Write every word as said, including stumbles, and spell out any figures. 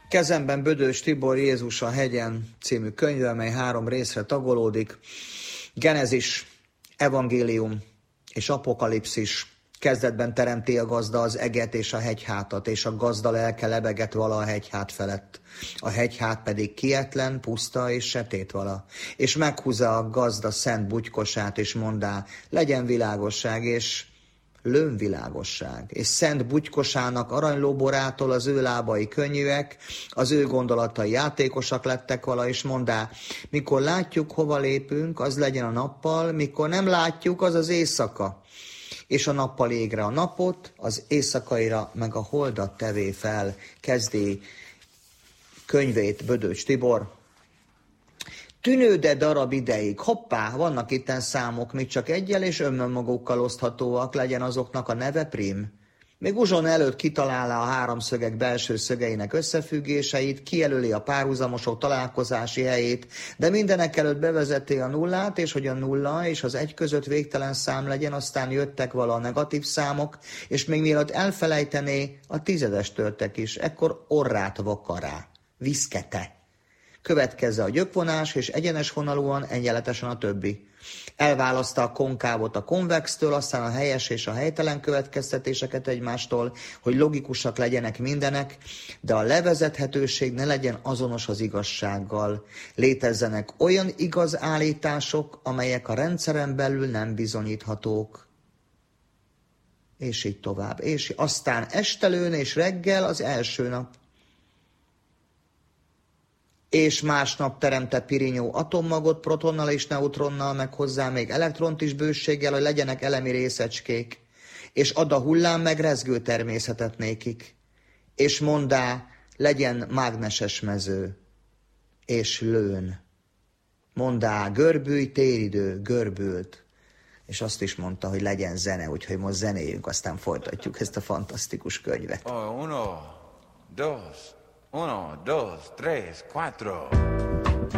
Kezemben Bödös Tibor Jézus a hegyen című könyve, mely három részre tagolódik. Genezis, evangélium és apokalipszis. Kezdetben teremti a gazda az eget és a hegyhátat, és a gazda lelke lebeget vala a hegyhát felett. A hegyhát pedig kietlen, puszta és setét vala. És meghúzza a gazda szent bugykosát, és mondá, legyen világosság, és lőn világosság. És szent bugykosának aranylóborától az ő lábai könnyűek, az ő gondolatai játékosak lettek vala, és mondá, mikor látjuk, hova lépünk, az legyen a nappal, mikor nem látjuk, az az éjszaka. És a nappal égre a napot, az éjszakaira meg a holdat tevé fel, kezdi könyvét Bödös Tibor. Tűnőde darab ideig, hoppá, vannak itten számok, még csak egyel és önmagukkal oszthatóak, legyen azoknak a neve prim. Még uzson előtt kitalálja a háromszögek belső szögeinek összefüggéseit, kijelöli a párhuzamosok találkozási helyét, de mindenek előtt bevezeti a nullát, és hogy a nulla és az egy között végtelen szám legyen, aztán jöttek vala a negatív számok, és még mielőtt elfelejtené, a tizedes törtek is, ekkor orrát vakará, viszkete. Következze a gyökvonás, és egyenes vonalúan, egyenletesen a többi. Elválaszta a konkávot a konvextől, aztán a helyes és a helytelen következtetéseket egymástól, hogy logikusak legyenek mindenek, de a levezethetőség ne legyen azonos az igazsággal. Létezzenek olyan igaz állítások, amelyek a rendszeren belül nem bizonyíthatók. És így tovább. És aztán estelőn és reggel az első nap. És másnap teremte Pirinyó atommagot protonnal és neutronnal, meg hozzá még elektront is bőséggel, hogy legyenek elemi részecskék, és ad a hullám meg rezgő természetet nékik, és mondá, legyen mágneses mező, és lőn. Mondá, görbülj, téridő, görbült, és azt is mondta, hogy legyen zene, úgyhogy most zenéljünk, aztán folytatjuk ezt a fantasztikus könyvet. Oh, uno, dos. Uno, dos, tres, cuatro.